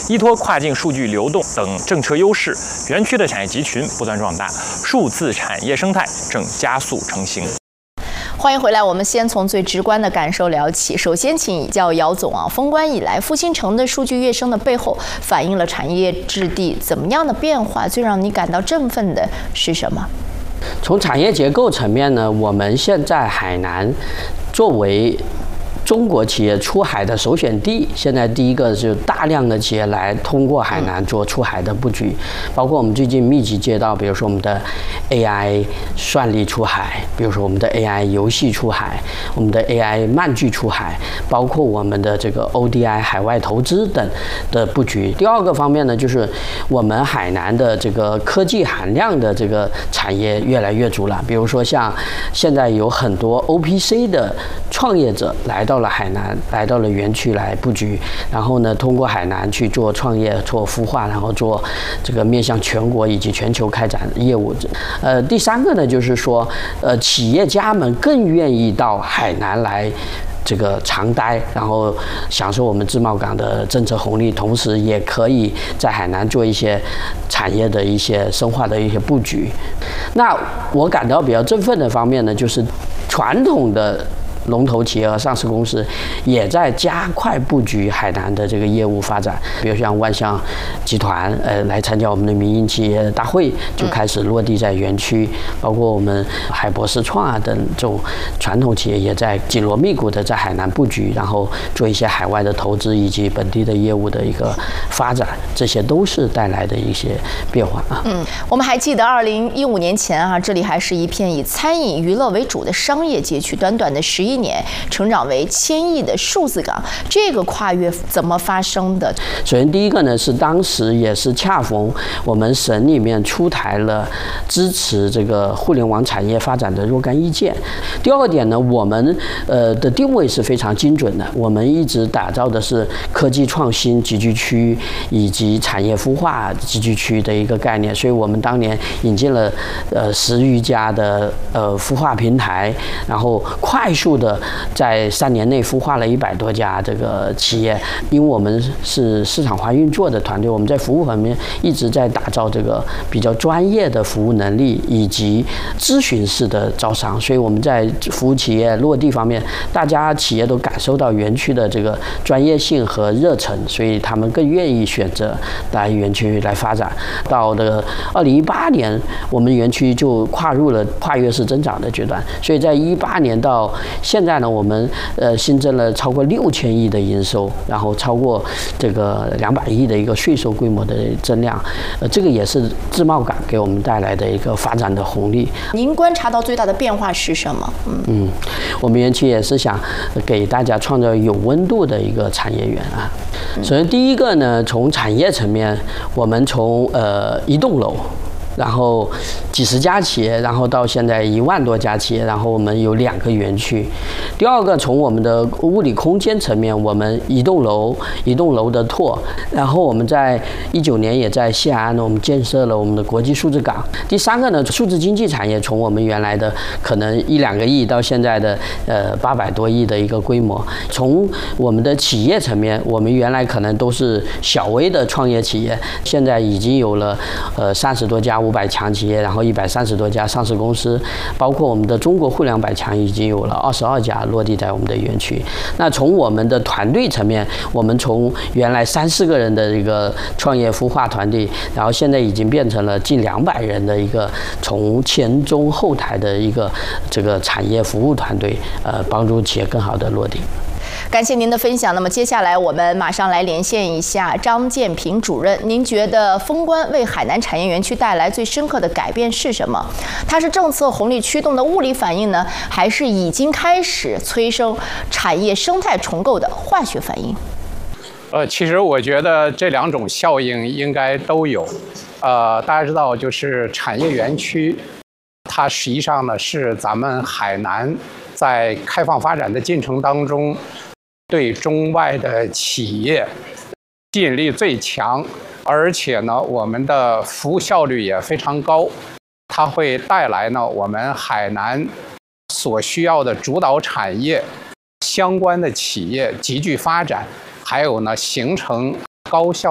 依托跨境数据流动等政策优势，园区的产业集群不断壮大，数字产业生态正加速成型。 欢迎回来，我们先从最直观的感受聊起。首先，请教姚总啊，封关以来，复兴城的数据跃升的背后，反映了产业质地怎么样的变化？最让你感到振奋的是什么？ 从产业结构层面呢，我们现在海南作为中国企业出海的首选地，现在第一个是大量的企业来通过海南做出海的布局，包括我们最近密集接到，比如说我们的 AI 算力出海，比如说我们的 AI 游戏出海，我们的 AI 漫剧出海，包括我们的这个 ODI 海外投资等的布局。第二个方面呢，就是我们海南的这个科技含量的这个产业越来越足了，比如说像现在有很多 OPC 的创业者来到了海南，来到了园区来布局，然后呢，通过海南去做创业、做孵化，然后做这个面向全国以及全球开展业务。第三个呢，就是说，企业家们更愿意到海南来这个常待，然后享受我们自贸港的政策红利，同时也可以在海南做一些产业的一些深化的一些布局。那我感到比较振奋的方面呢，就是传统的龙头企业和上市公司也在加快布局海南的这个业务发展，比如像万象集团，来参加我们的民营企业大会，就开始落地在园区，包括我们海博士创啊等这种传统企业也在紧锣密鼓的在海南布局，然后做一些海外的投资以及本地的业务的一个发展，这些都是带来的一些变化啊。 我们还记得2015年前啊，这里还是一片以餐饮娱乐为主的商业街区，短短的11年成长为1000亿的数字港，这个跨越怎么发生的？ 首先，第一个呢是当时也是恰逢我们省里面出台了支持这个互联网产业发展的若干意见。第二个点呢，我们的定位是非常精准的，我们一直打造的是科技创新集聚区以及产业孵化集聚区的一个概念，所以我们当年引进了10余家的孵化平台，然后快速的在3年内孵化了100多家这个企业。因为我们是市场化运作的团队，我们在服务方面一直在打造这个比较专业的服务能力以及咨询式的招商，所以我们在服务企业落地方面，大家企业都感受到园区的这个专业性和热忱，所以他们更愿意选择来园区来发展。到的2018年，我们园区就跨入了跨越式增长的阶段，所以在18年到现在呢，我们新增了超过6000亿的营收，然后超过这个200亿的一个税收规模的增量，这个也是自贸港给我们带来的一个发展的红利。 您观察到最大的变化是什么？ 我们园区也是想给大家创造有温度的一个产业园啊。首先第一个呢，从产业层面，我们从一栋楼，然后几十家企业，然后到现在1万多家企业，然后我们有2个园区。第二个，从我们的物理空间层面，我们一栋楼的拓，然后我们在19年也在西安呢，我们建设了我们的国际数字港。第三个呢，数字经济产业从我们原来的可能1-2个亿到现在的800多亿的一个规模。从我们的企业层面，我们原来可能都是小微的创业企业，现在已经有了30多家500强企业，然后130多家上市公司，包括我们的中国互联网100强已经有了22家落地在我们的园区。那从我们的团队层面，我们从原来3-4个人的一个创业孵化团队，然后现在已经变成了近200人的一个从前中后台的一个这个产业服务团队，帮助企业更好的落地。 感谢您的分享。那么接下来我们马上来连线一下张建平主任，您觉得封关为海南产业园区带来最深刻的改变是什么？它是政策红利驱动的物理反应呢，还是已经开始催生产业生态重构的化学反应？ 其实我觉得这2种效应应该都有。大家知道，就是产业园区，它实际上呢是咱们海南在开放发展的进程当中，对中外的企业吸引力最强，而且呢，我们的服务效率也非常高。它会带来呢我们海南所需要的主导产业相关的企业急剧发展，还有呢形成高效